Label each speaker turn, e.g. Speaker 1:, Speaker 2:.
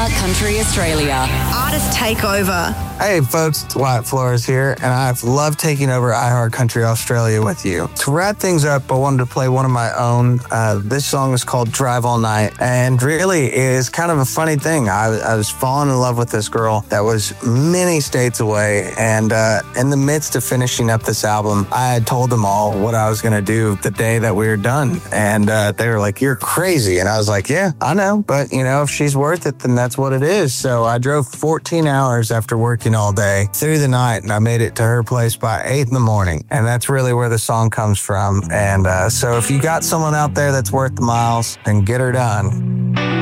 Speaker 1: iHeart Country Australia.
Speaker 2: Artist Takeover.
Speaker 3: Hey folks, it's Wyatt Flores here, and I've loved taking over iHeart Country Australia with you. To wrap things up, I wanted to play one of my own. This song is called Drive All Night, and really is kind of a funny thing. I was falling in love with this girl that was many states away, and in the midst of finishing up this album, I had told them all what I was going to do the day that we were done, and they were like, "You're crazy," and I was like, "Yeah, I know, but if she's worth it, then that's what it is." So I drove 14 hours after working all day through the night, and I made it to her place by 8 in the morning, and that's really where the song comes from. And so if you got someone out there that's worth the miles, then get her done.